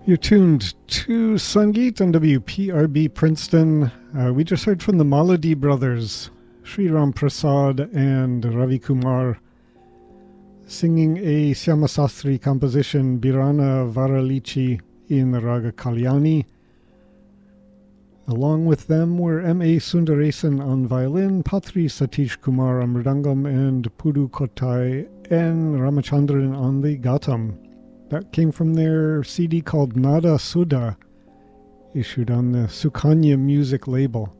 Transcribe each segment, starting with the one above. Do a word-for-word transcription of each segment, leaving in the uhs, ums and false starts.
You're tuned to Sangeet on W P R B Princeton. Uh, we just heard from the Maladi brothers, Sri Ram Prasad and Ravi Kumar, singing a Syama Sastri composition, Birana Varalichi, in the Raga Kalyani. Along with them were M A Sundaresan on violin, Patri Satish Kumar on mridangam, and Pudu Kottai and Ramachandran on the Gautam. That came from their C D called Nada Sudha, issued on the Sukanya music label.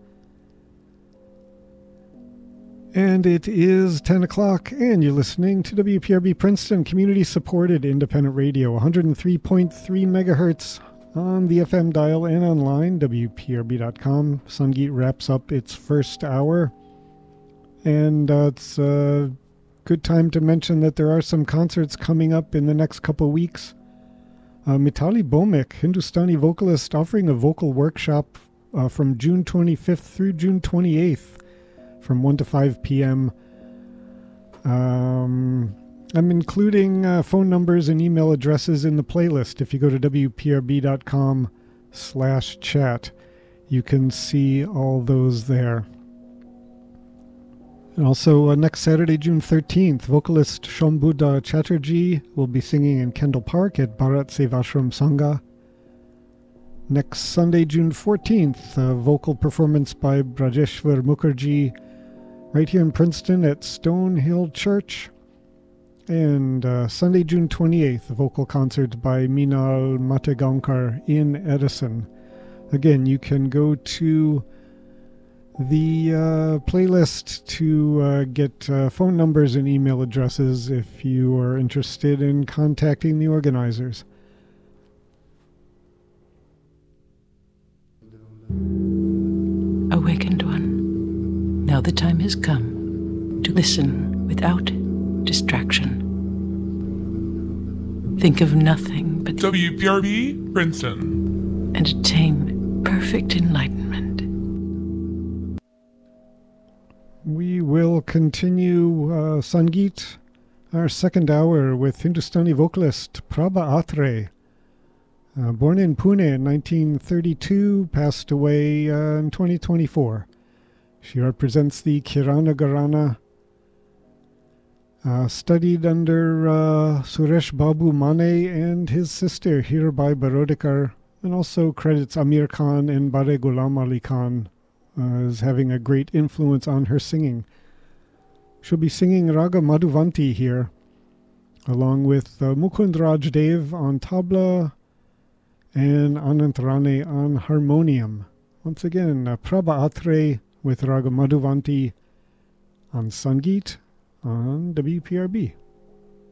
And it is ten o'clock, and you're listening to W P R B Princeton, community-supported independent radio, one hundred three point three megahertz on the F M dial and online, W P R B dot com. Sangeet wraps up its first hour, and uh, it's a good time to mention that there are some concerts coming up in the next couple of weeks. Uh, Mitali Bhowmik, Hindustani vocalist, offering a vocal workshop uh, from June twenty-fifth through June twenty-eighth from one to five p.m. Um, I'm including uh, phone numbers and email addresses in the playlist. If you go to W P R B dot com slash chat, you can see all those there. And also, uh, next Saturday, June thirteenth, vocalist Shambhuda Chatterjee will be singing in Kendall Park at Bharat Sevashram Sangha. Next Sunday, June fourteenth, a vocal performance by Brajeshwar Mukherjee right here in Princeton at Stonehill Church. And uh, Sunday, June twenty-eighth, a vocal concert by Meenal Mategaonkar in Edison. Again, you can go to the uh, playlist to uh, get uh, phone numbers and email addresses if you are interested in contacting the organizers. Awakened one, now the time has come to listen without distraction. Think of nothing but W P R B Princeton and attain perfect enlightenment. We will continue uh, Sangeet, our second hour, with Hindustani vocalist Prabha Atre. Uh, born in Pune in nineteen thirty-two, passed away uh, in twenty twenty-four. She represents the Kirana Gharana. Uh, studied under uh, Suresh Babu Mane and his sister Hirabai Barodikar, and also credits Amir Khan and Bare Ghulam Ali Khan Uh, as having a great influence on her singing. She'll be singing Raga Madhuvanti here, along with uh, Mukund Raj Dev on tabla and Anant Rane on harmonium. Once again, uh, Prabha Atre with Raga Madhuvanti on Sangeet on W P R B.